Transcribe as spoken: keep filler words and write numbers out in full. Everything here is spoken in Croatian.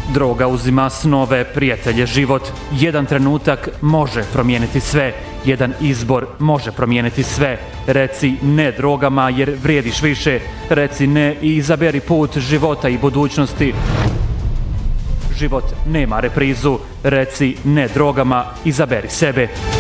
Droga uzima snove, prijatelje, život. Jedan trenutak može promijeniti sve. Jedan izbor može promijeniti sve. Reci ne drogama jer vrijediš više. Reci ne i izaberi put života i budućnosti. Život nema reprizu. Reci ne drogama, izaberi sebe.